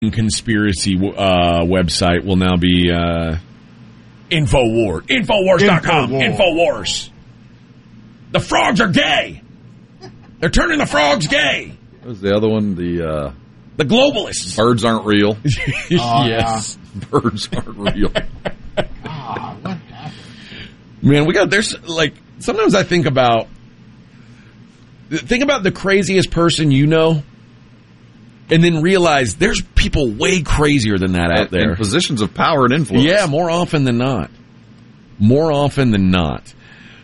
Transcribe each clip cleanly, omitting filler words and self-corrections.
conspiracy website will now be Infowars. Infowars.com. Infowars. The frogs are gay. They're turning the frogs gay. What was the other one? The globalists. Birds aren't real. Yes. Birds aren't real. What happened? Man, sometimes I think about the craziest person you know, and then realize there's people way crazier than that out there. In positions of power and influence. Yeah, more often than not. More often than not.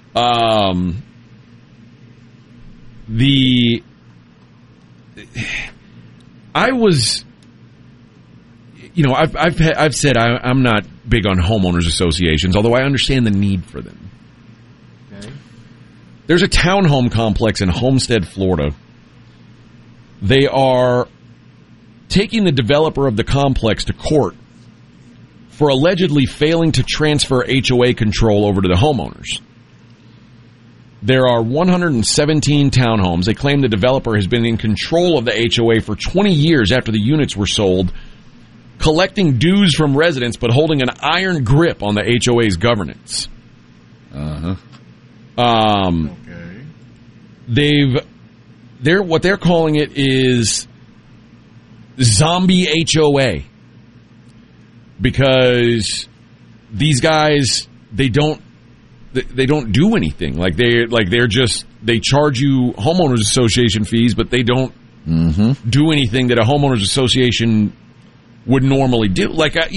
I've said I'm not big on homeowners associations, although I understand the need for them. Okay. There's a townhome complex in Homestead, Florida. They are taking the developer of the complex to court for allegedly failing to transfer HOA control over to the homeowners. There are 117 townhomes. They claim the developer has been in control of the HOA for 20 years after the units were sold, collecting dues from residents but holding an iron grip on the HOA's governance. Okay. What they're calling it is zombie HOA, because these guys they don't do anything. They charge you homeowners association fees, but they don't do anything that a homeowners association would normally do.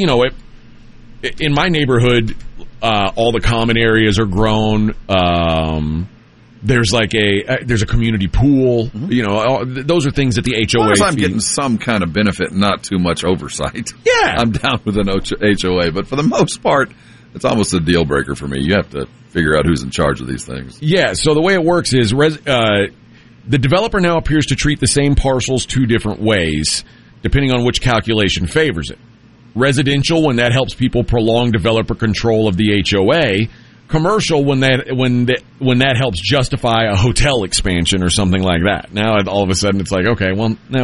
In my neighborhood, all the common areas are grown. There's a community pool. Those are things that the HOA. As long as I'm getting some kind of benefit, not too much oversight. Yeah, I'm down with an HOA, but for the most part, it's almost a deal breaker for me. You have to figure out who's in charge of these things. Yeah. So the way it works is the developer now appears to treat the same parcels two different ways, depending on which calculation favors it. Residential, when that helps people prolong developer control of the HOA. Commercial, when that helps justify a hotel expansion or something like that. Now, all of a sudden, it's like, okay, well, now,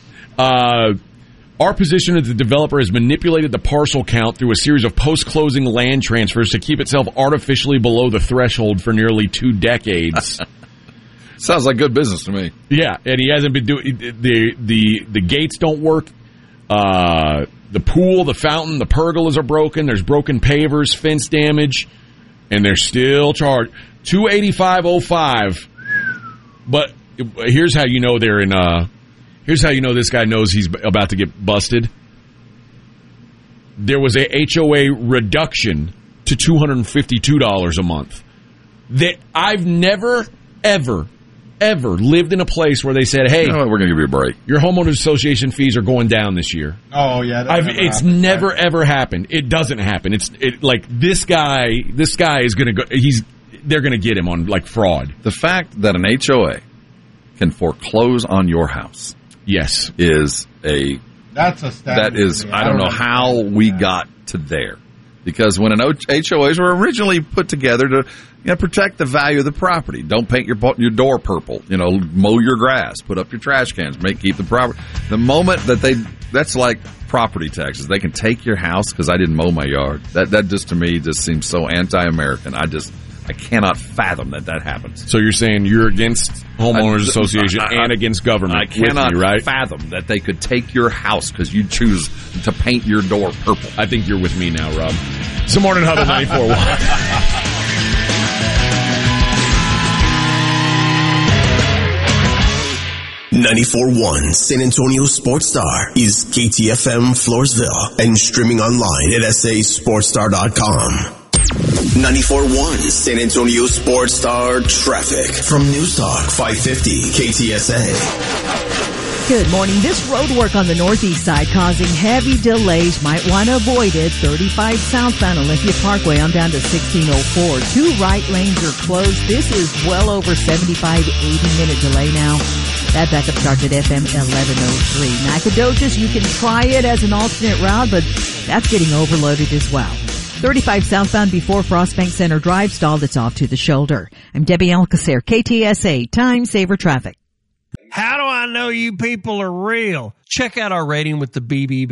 our position is the developer has manipulated the parcel count through a series of post-closing land transfers to keep itself artificially below the threshold for nearly 2 decades. Sounds like good business to me. Yeah, and he hasn't been doing the gates don't work. The pool, the fountain, the pergolas are broken. There's broken pavers, fence damage. And they're still charged $285.05. But here's how you know they're in. Here's how you know this guy knows he's about to get busted. There was a HOA reduction to $252 a month. I've never, ever lived in a place where they said, "Hey, we're going to give you a break. Your homeowners association fees are going down this year." Oh yeah, it's never ever happened. It doesn't happen. It's like this guy is going to go. They're going to get him on fraud. The fact that an HOA can foreclose on your house, yes, is that's a that is. I don't know how we got to there, because when HOAs were originally put together to protect the value of the property. Don't paint your door purple. Mow your grass. Put up your trash cans. Keep the property. The moment that that's like property taxes. They can take your house because I didn't mow my yard. That just to me just seems so anti-American. I cannot fathom that happens. So you're saying you're against homeowners association and against government? I cannot right? fathom that they could take your house because you choose to paint your door purple. I think you're with me now, Rob. It's the Morning Huddle 94.1. 94.1 San Antonio Sports Star is KTFM Floresville and streaming online at sasportstar.com. 94.1 San Antonio Sports Star traffic from News Talk 550 KTSA. Good morning. This road work on the northeast side causing heavy delays. Might want to avoid it. 35 southbound Olympia Parkway on down to 1604. 2 right lanes are closed. This is well over 75 to 80-minute delay now. That backup starts at FM 1103. Nacogdoches, you can try it as an alternate route, but that's getting overloaded as well. 35 southbound before Frostbank Center Drive stalled. It's off to the shoulder. I'm Debbie Alcacer, KTSA, Time Saver Traffic. How do I know you people are real? Check out our rating with the BB